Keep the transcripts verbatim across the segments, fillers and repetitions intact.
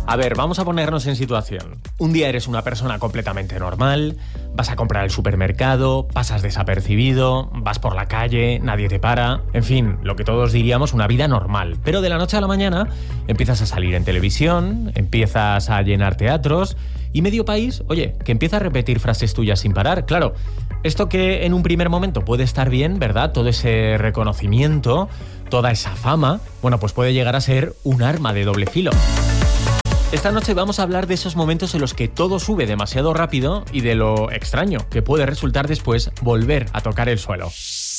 A ver, vamos a ponernos en situación. Un día eres una persona completamente normal, vas a comprar al supermercado, pasas desapercibido, vas por la calle, nadie te para... En fin, lo que todos diríamos una vida normal. Pero de la noche a la mañana empiezas a salir en televisión, empiezas a llenar teatros y medio país, oye, que empieza a repetir frases tuyas sin parar. Claro, esto que en un primer momento puede estar bien, ¿verdad? Todo ese reconocimiento, toda esa fama, bueno, pues puede llegar a ser un arma de doble filo. Esta noche vamos a hablar de esos momentos en los que todo sube demasiado rápido y de lo extraño que puede resultar después volver a tocar el suelo.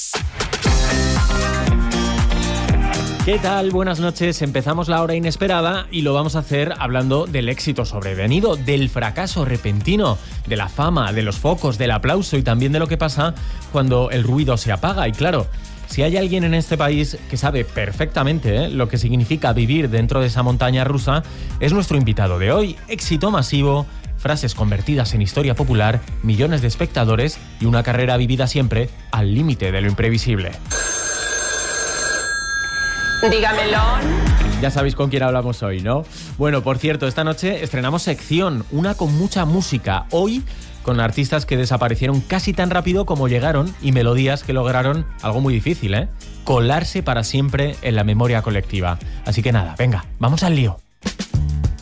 ¿Qué tal? Buenas noches. Empezamos la hora inesperada y lo vamos a hacer hablando del éxito sobrevenido, del fracaso repentino, de la fama, de los focos, del aplauso y también de lo que pasa cuando el ruido se apaga. Y claro, si hay alguien en este país que sabe perfectamente ¿eh? lo que significa vivir dentro de esa montaña rusa, es nuestro invitado de hoy. Éxito masivo, frases convertidas en historia popular, millones de espectadores y una carrera vivida siempre al límite de lo imprevisible. Dígamelo. Ya sabéis con quién hablamos hoy, ¿no? Bueno, por cierto, esta noche estrenamos sección, una con mucha música. Hoy con artistas que desaparecieron casi tan rápido como llegaron y melodías que lograron algo muy difícil, ¿eh? Colarse para siempre en la memoria colectiva. Así que nada, venga, vamos al lío.